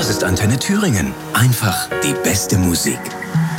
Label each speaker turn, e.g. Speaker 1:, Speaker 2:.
Speaker 1: Das ist Antenne Thüringen. Einfach die beste Musik.